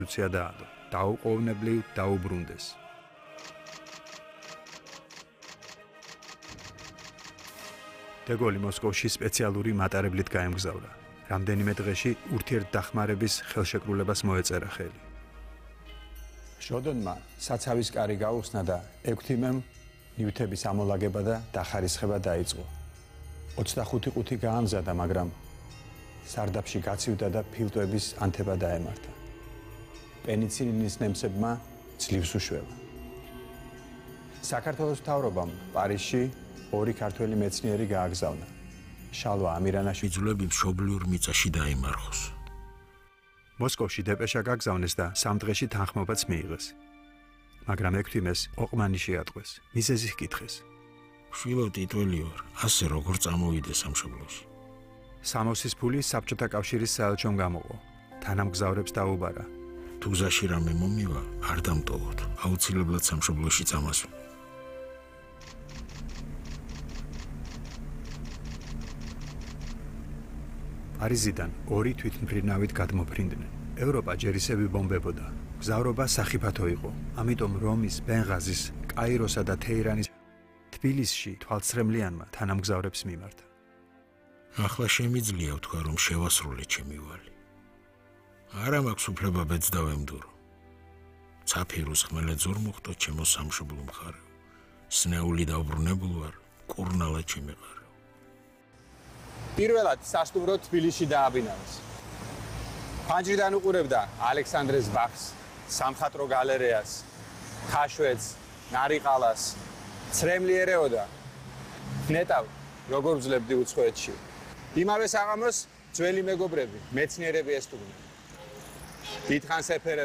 რევოლუცია დაადო, დაუყოვნებლივ დაუბრუნდეს. დეგოლი მოსკოვში სპეციალური მატარებლით გაემგზავრა. რამდენიმე დღეში ურთიერთდახმარების ხელშეკრულებას მოეწერა ხელი. ჟოდონმა საცავის კარი გაუხსნა და 6 მემ ნივთების ამოლაგება და დახარისხება დაიწყო. 25 ყუთი გაამზადა, მაგრამ სარდაფში გაცივდა და ფილტვების ანთება დაემართა. პენიცილინის ნემსებმა ძლივს უშველა. საქართველოს მთავრობამ პარიზში 2 ქართველი მეცნიერი გააგზავნა. შალვა ამირანაშვილი იძულები მშობლიურ მიწაში დაიმარხოს. მოსკოვში დეპეშა გაგზავნეს და 3 დღეში თანხმობაც მიიღეს. მაგრამ 6 მეს ოყმანი შეატყვეს, მიზეზი ჰკითხეს. შვილო ტიტველი ვარ, ასე როგორ წამოვიდე სამშობლოში. სამოსის ფული საბჭოთა კავშირის საელჩომ გამოყო. თანამგზავრებს დაუბარა. თუ გზაში რამე მომივა, არ დამტოვოთ, აუცილებლად სამშობლოში წამასვენ. პარიზიდან 2 თვითმფრინავით გადმოფრინდნენ. ევროპა ჯერ ისევ იბომბებოდა. გზავრობა სახიფათო იყო. ამიტომ რომის, ბენღაზის, კაიროსა და თეირანის თბილისში თვალცრემლიანმა თანამგზავრებს მიმართა. ახლა შემიძლია ვთქვა, რომ შევასრულე ჩემი ვალი. არა მაქვს უფლება ბედს დავემდურო. ცაფირუს ხმელეთ ზურ მოხდო ჩემო სამშობლო მხარეო. სნეული დაუბრუნებულ ვარ, კურნალა ჩემეყარეო. პირველად სასტუმრო თბილისში დააბინავეს. ფანჯრიდან უყურებდა ალექსანდრეს ბაღს, სამხატვრო გალერეას, ხაშვედს, ნარიყალას, ცრემლი ერეოდა. ნეტავ, როგორ ვძლებდი უცხოეთში. იმავე საღამოს ძველი მეგობრები, მეცნიერები ესტუმრნენ. დიდხანს ეფერებოდნენ.